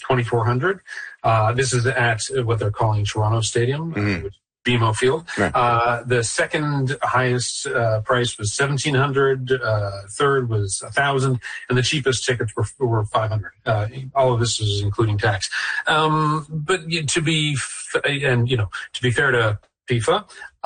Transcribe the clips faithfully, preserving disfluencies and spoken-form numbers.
twenty-four hundred. Uh, this is at what they're calling Toronto Stadium, Mm-hmm. uh, which B M O Field. Right. Uh, the second highest uh, price was seventeen hundred. Uh, third was a thousand, and the cheapest tickets were, were five hundred. Uh, all of this is including tax. Um, but to be f- and you know to be fair to FIFA,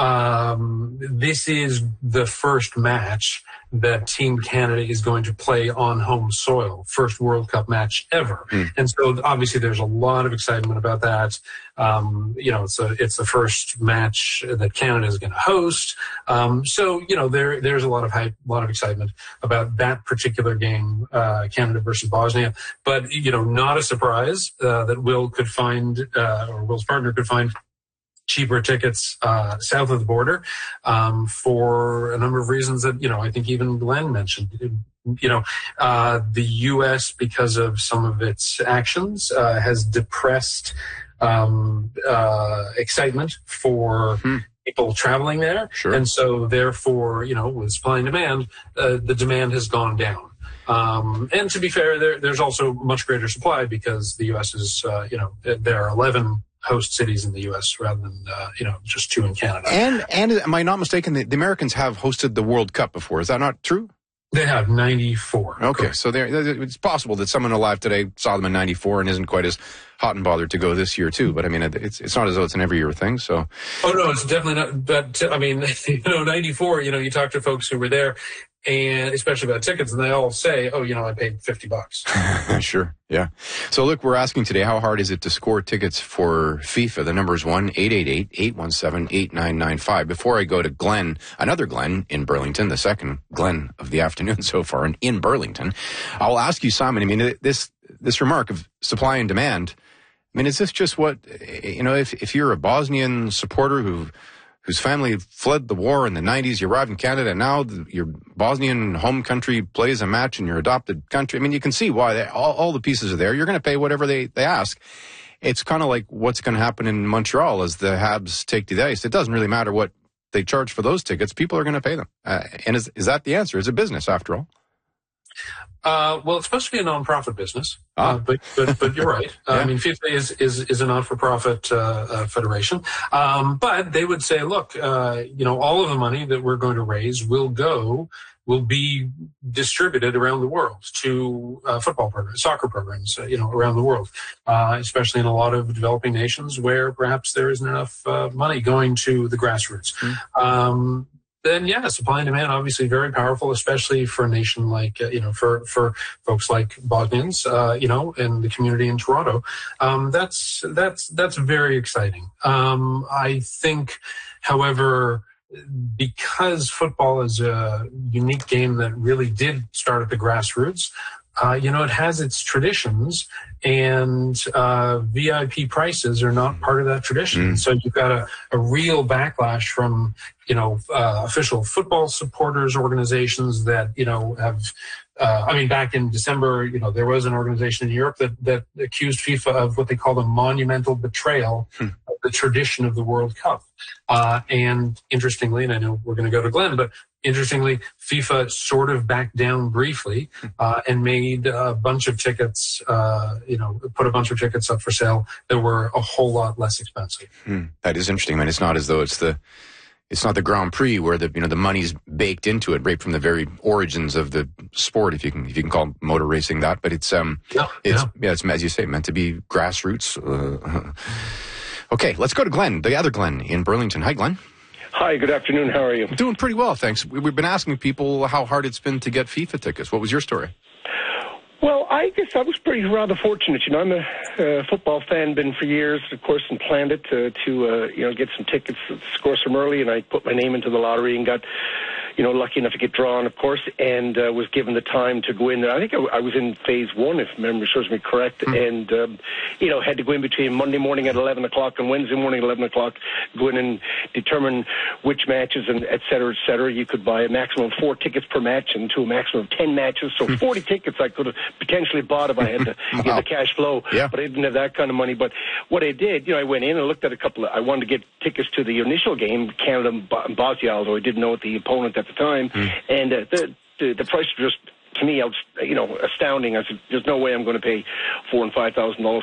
um, this is the first match that Team Canada is going to play on home soil, first World Cup match ever. Mm. And so obviously there's a lot of excitement about that. Um, you know, it's a, it's the first match that Canada is going to host. Um, so, you know, there, there's a lot of hype, a lot of excitement about that particular game, uh, Canada versus Bosnia. But, you know, not a surprise, uh, that Will could find, uh, or Will's partner could find cheaper tickets uh, south of the border um, for a number of reasons that, you know, I think even Glenn mentioned. You know, uh, the U S, because of some of its actions, uh, has depressed um, uh, excitement for hmm. people traveling there. Sure. And so, therefore, you know, with supply and demand, uh, the demand has gone down. Um, and to be fair, there, there's also much greater supply because the U S is, uh, you know, there are eleven host cities in the U S rather than, uh, you know, just two in Canada. And, and am I not mistaken, the, the Americans have hosted the World Cup before. Is that not true? They have ninety-four. Okay, correct. So it's possible that someone alive today saw them in ninety-four and isn't quite as hot and bothered to go this year too. But I mean, it's it's not as though it's an every year thing. So. Oh no, it's definitely not. But I mean, you know, ninety-four. You know, you talk to folks who were there, and especially about tickets, and they all say, "Oh, you know, I paid fifty bucks." Sure, yeah. So look, we're asking today, how hard is it to score tickets for FIFA? The number is one eight eight eight, eight one seven, eight nine nine five. Before I go to Glenn, another Glenn in Burlington, the second Glenn of the afternoon so far, and in Burlington, I'll ask you, Simon. I mean, this this remark of supply and demand. I mean, is this just what, you know? If if you're a Bosnian supporter who. whose family fled the war in the nineties, you arrived in Canada, and now the, your Bosnian home country plays a match in your adopted country. I mean, you can see why they, all, all the pieces are there. You're going to pay whatever they, they ask. It's kind of like what's going to happen in Montreal as the Habs take to the ice. It doesn't really matter what they charge for those tickets. People are going to pay them. Uh, and is, is that the answer? It's a business, after all. Uh, well, it's supposed to be a non-profit business, ah. uh, but, but but you're right. yeah. uh, I mean, FIFA is is, is a non-for-profit uh, uh, federation, um, but they would say, look, uh, you know, all of the money that we're going to raise will go, will be distributed around the world to uh, football programs, soccer programs, uh, you know, around the world, uh, especially in a lot of developing nations where perhaps there isn't enough uh, money going to the grassroots. Mm. Um, Then, yeah, supply and demand obviously very powerful, especially for a nation like, uh, you know, for, for folks like Bosnians, uh, you know, and the community in Toronto. Um, that's, that's, that's very exciting. Um, I think, however, because football is a unique game that really did start at the grassroots, Uh, you know, it has its traditions, and uh, V I P prices are not part of that tradition. Mm. So you've got a, a real backlash from, you know, uh, official football supporters organizations that, you know, have, uh, I mean, back in December, you know, there was an organization in Europe that, that accused FIFA of what they called a monumental betrayal mm. of the tradition of the World Cup. Uh, and interestingly, and I know we're going to go to Glenn, but interestingly, FIFA sort of backed down briefly uh, and made a bunch of tickets, uh, you know, put a bunch of tickets up for sale that were a whole lot less expensive. Hmm. That is interesting. I mean, it's not as though it's the it's not the Grand Prix where the you know the money's baked into it right from the very origins of the sport, if you can if you can call motor racing that. But it's um yeah, it's yeah. yeah it's as you say meant to be grassroots. Uh, okay, let's go to Glenn, the other Glenn in Burlington. Hi, Glenn. Hi, good afternoon. How are you? Doing pretty well, thanks. We've been asking people how hard it's been to get FIFA tickets. What was your story? Well, I guess I was pretty rather fortunate. You know, I'm a uh, football fan, been for years, of course, and planned it to, to uh, you know, get some tickets, score some early, and I put my name into the lottery and got, you know, lucky enough to get drawn, of course, and uh, was given the time to go in there. I think I, I was in phase one, if memory serves me correct, mm. and, um, you know, had to go in between Monday morning at eleven o'clock and Wednesday morning at eleven o'clock, go in and determine which matches and et cetera, et cetera. You could buy a maximum of four tickets per match and to a maximum of ten matches, so forty tickets I could have potentially bought if I had the, wow. you know, the cash flow, yeah. but I didn't have that kind of money. But what I did, you know, I went in and looked at a couple of, I wanted to get tickets to the initial game, Canada and Bosnia, although I didn't know the opponent at the time. Mm. And uh, the, the the price was just, to me, you know, astounding. I said, there's no way I'm going to pay four and five thousand dollars